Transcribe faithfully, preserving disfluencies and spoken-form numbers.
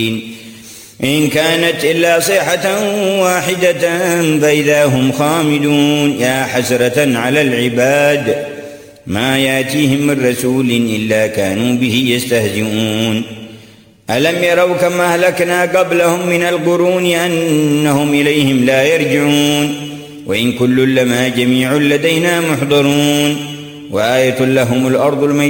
إن كانت إلا صيحة واحدة فإذا هم خامدون يا حسرة على العباد ما يأتيهم من رسول إلا كانوا به يستهزئون ألم يروا كما أهلكنا قبلهم من القرون أنهم إليهم لا يرجعون وإن كل لما جميع لدينا محضرون وآية لهم الأرض الميتة